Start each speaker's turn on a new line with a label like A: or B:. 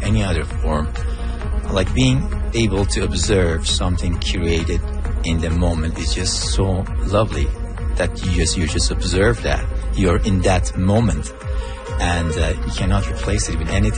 A: any other form. Like being able to observe something created in the moment is just so lovely that you just observe that. You're in that moment, and you cannot replace it with anything.